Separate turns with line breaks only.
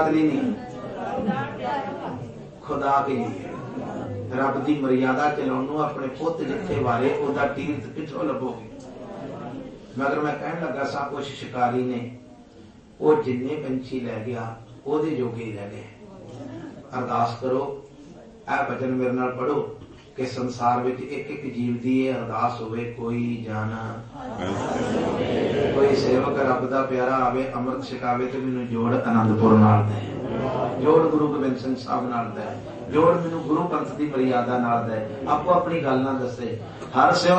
औलाद लिए नहीं, खुदा के लिए। रब की मर्यादा चलाउण अपने पुत जिथे वारे ओदा तीर्थ किथों लभोगे। मगर मैं कहन लगा सा कुछ शिकारी ने वो जिन्ने पंछी लै गया ओदे जोगे ही रह गए। अरदास करो, ऐ वचन मेरे नाल पढ़ो कि संसार विच एक एक जीव दी अरदास होवे, कोई जाना कोई सेवक रब दा प्यारा आवे अमृत छकावे ते मैनू जोड़ आनंदपुर नाल दे, जोड़ गुरु गोबिंद सिंह साहब नाल दे, जोड़ मैनू गुरु पंथ दी मर्यादा नाल दे। आपो अपनी गल ना दसे। हर